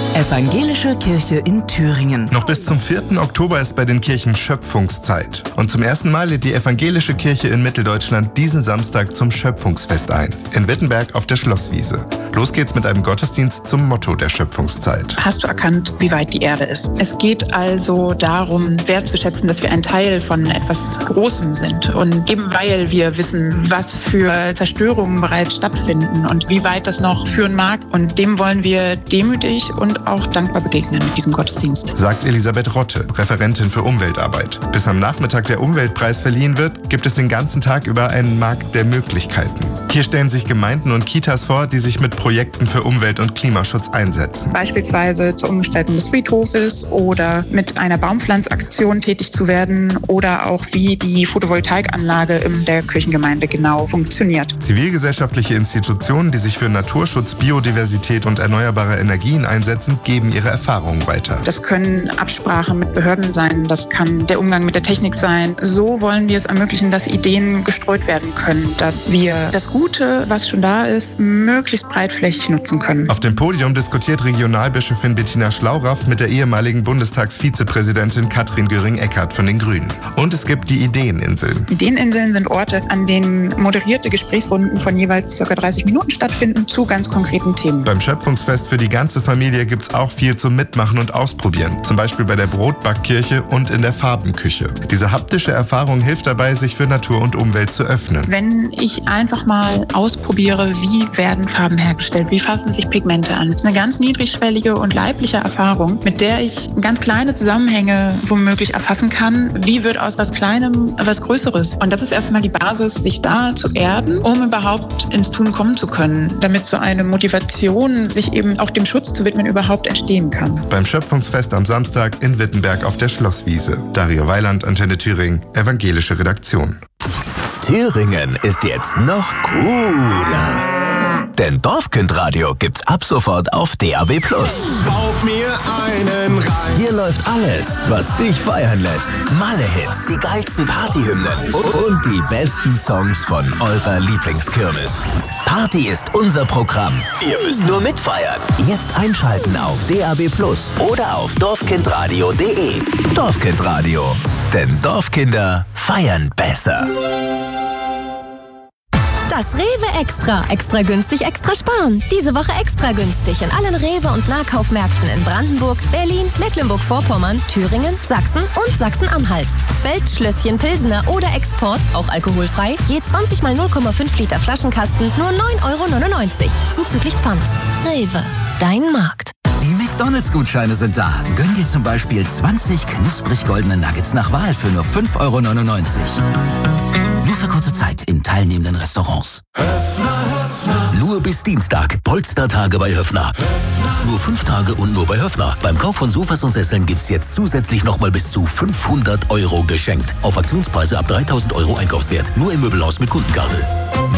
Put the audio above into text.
Evangelische Kirche in Thüringen. Noch bis zum 4. Oktober ist bei den Kirchen Schöpfungszeit. Und zum ersten Mal lädt die Evangelische Kirche in Mitteldeutschland diesen Samstag zum Schöpfungsfest ein. In Wittenberg auf der Schlosswiese. Los geht's mit einem Gottesdienst zum Motto der Schöpfungszeit. Hast du erkannt, wie weit die Erde ist? Es geht also darum, wertzuschätzen, dass wir ein Teil von etwas Großem sind. Und eben weil wir wissen, was für Zerstörungen bereits stattfinden und wie weit das noch führen mag. Und dem wollen wir demütig und auch dankbar begegnen mit diesem Gottesdienst. Sagt Elisabeth Rotte, Referentin für Umweltarbeit. Bis am Nachmittag der Umweltpreis verliehen wird, gibt es den ganzen Tag über einen Markt der Möglichkeiten. Hier stellen sich Gemeinden und Kitas vor, die sich mit Projekten für Umwelt- und Klimaschutz einsetzen. Beispielsweise zur Umgestaltung des Friedhofes oder mit einer Baumpflanzaktion tätig zu werden oder auch wie die Photovoltaikanlage in der Kirchengemeinde genau funktioniert. Zivilgesellschaftliche Institutionen, die sich für Naturschutz, Biodiversität und erneuerbare Energien einsetzen, geben ihre Erfahrungen weiter. Das können Absprachen mit Behörden sein, das kann der Umgang mit der Technik sein. So wollen wir es ermöglichen, dass Ideen gestreut werden können, dass wir das Gute, was schon da ist, möglichst breitflächig nutzen können. Auf dem Podium diskutiert Regionalbischöfin Bettina Schlauraff mit der ehemaligen Bundestagsvizepräsidentin Katrin Göring-Eckardt von den Grünen. Und es gibt die Ideeninseln. Ideeninseln sind Orte, an denen moderierte Gesprächsrunden von jeweils ca. 30 Minuten stattfinden zu ganz konkreten Themen. Beim Schöpfungsfest für die ganze Familie gibt es auch viel zum Mitmachen und Ausprobieren. Zum Beispiel bei der Brotbackkirche und in der Farbenküche. Diese haptische Erfahrung hilft dabei, sich für Natur und Umwelt zu öffnen. Wenn ich einfach mal ausprobiere, wie werden Farben hergestellt, wie fassen sich Pigmente an. Das ist eine ganz niedrigschwellige und leibliche Erfahrung, mit der ich ganz kleine Zusammenhänge womöglich erfassen kann. Wie wird aus was Kleinem was Größeres? Und das ist erstmal die Basis, sich da zu erden, um überhaupt ins Tun kommen zu können, damit so eine Motivation, sich eben auch dem Schutz zu widmen, überhaupt entstehen kann. Beim Schöpfungsfest am Samstag in Wittenberg auf der Schlosswiese. Dario Weiland, Antenne Thüringen, evangelische Redaktion. Thüringen ist jetzt noch cooler. Denn Dorfkindradio gibt's ab sofort auf DAB+. Baut mir einen rein. Hier läuft alles, was dich feiern lässt. Malle-Hits, die geilsten Partyhymnen und die besten Songs von eurer Lieblingskirmes. Party ist unser Programm. Ihr müsst nur mitfeiern. Jetzt einschalten auf DAB+ oder auf dorfkindradio.de. Dorfkindradio. Denn Dorfkinder feiern besser. Das Rewe Extra. Extra günstig, extra sparen. Diese Woche extra günstig in allen Rewe- und Nahkaufmärkten in Brandenburg, Berlin, Mecklenburg-Vorpommern, Thüringen, Sachsen und Sachsen-Anhalt. Feldschlösschen Pilsener oder Export, auch alkoholfrei, je 20 mal 0,5 Liter Flaschenkasten, nur 9,99 €. Zuzüglich Pfand. Rewe, dein Markt. Die McDonalds-Gutscheine sind da. Gönn dir zum Beispiel 20 knusprig goldene Nuggets nach Wahl für nur 5,99 €. Nur für kurze Zeit in teilnehmenden Restaurants. Höffner. Nur bis Dienstag. Polstertage bei Höffner. Nur 5 Tage und nur bei Höffner. Beim Kauf von Sofas und Sesseln gibt's jetzt zusätzlich nochmal bis zu 500 € geschenkt. Auf Aktionspreise ab 3.000 € Einkaufswert. Nur im Möbelhaus mit Kundenkarte.